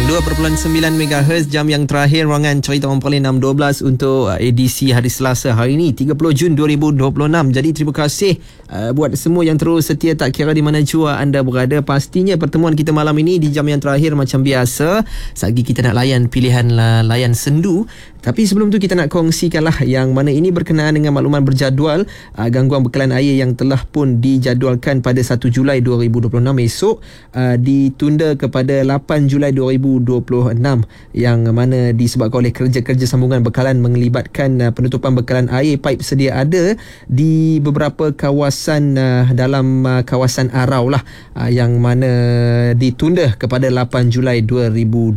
102.9 MHz, jam yang terakhir ruangan cerita orang Perlis 6.12 untuk edisi hari Selasa hari ini 30 Jun 2026. Jadi terima kasih buat semua yang terus setia tak kira di mana jua anda berada. Pastinya pertemuan kita malam ini di jam yang terakhir macam biasa. Sagi kita nak layan pilihan layan sendu. Tapi sebelum tu kita nak kongsikanlah yang mana ini berkenaan dengan makluman berjadual gangguan bekalan air yang telah pun dijadualkan pada 1 Julai 2026 esok ditunda kepada 8 Julai 2026 yang mana disebabkan oleh kerja-kerja sambungan bekalan melibatkan penutupan bekalan air pipe sedia ada di beberapa kawasan dalam kawasan Arau lah yang mana ditunda kepada 8 Julai 2026.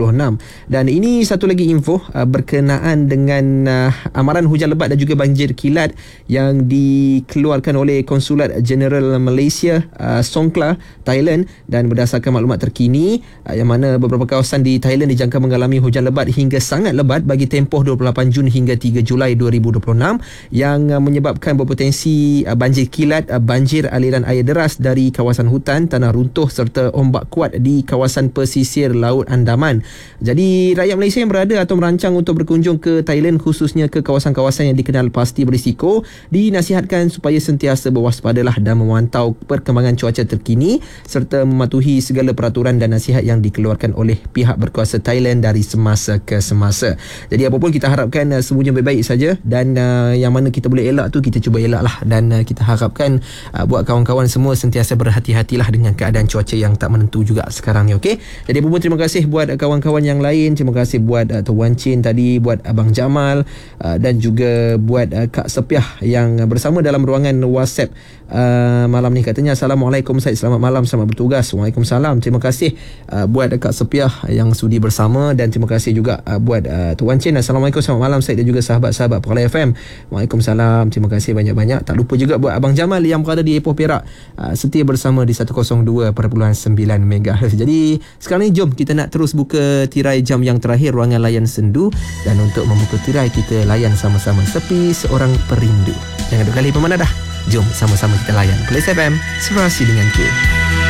Dan ini satu lagi info berkenaan dengan amaran hujan lebat dan juga banjir kilat yang dikeluarkan oleh Konsulat Jeneral Malaysia Songkla, Thailand, dan berdasarkan maklumat terkini yang mana beberapa kawasan di Thailand dijangka mengalami hujan lebat hingga sangat lebat bagi tempoh 28 Jun hingga 3 Julai 2026 yang menyebabkan berpotensi banjir kilat, banjir aliran air deras dari kawasan hutan, tanah runtuh serta ombak kuat di kawasan pesisir Laut Andaman. Jadi rakyat Malaysia yang berada atau merancang untuk berkunjung ke Thailand, khususnya ke kawasan-kawasan yang dikenal pasti berisiko, dinasihatkan supaya sentiasa berwaspadalah dan memantau perkembangan cuaca terkini serta mematuhi segala peraturan dan nasihat yang dikeluarkan oleh pihak berkuasa Thailand dari semasa ke semasa. Jadi apapun kita harapkan semuanya baik-baik saja dan yang mana kita boleh elak tu kita cuba elak lah, dan kita harapkan buat kawan-kawan semua sentiasa berhati-hatilah dengan keadaan cuaca yang tak menentu juga sekarang ni. Okey, jadi apapun terima kasih buat kawan-kawan yang lain, terima kasih buat Tuan Chin tadi, buat Abang Jamal dan juga buat Kak Sepiah yang bersama dalam ruangan WhatsApp malam ni. Katanya Assalamualaikum Syed, selamat malam, selamat bertugas. Waalaikumsalam. Terima kasih buat Kak Sepiah yang sudi bersama, dan terima kasih juga buat Tuan Chin. Assalamualaikum, selamat malam Syed dan juga sahabat-sahabat Perlis FM. Waalaikumsalam. Terima kasih banyak-banyak. Tak lupa juga buat Abang Jamal yang berada di Ipoh Perak setia bersama di 102.9 MHz. Jadi sekarang ni jom kita nak terus buka tirai jam yang terakhir ruangan layan sendu, dan untuk membuka tirai kita layan sama-sama Sepi Seorang Perindu. Jangan duk kali pemana dah. Jom sama-sama kita layan Perlis FM, Serasi Denganku.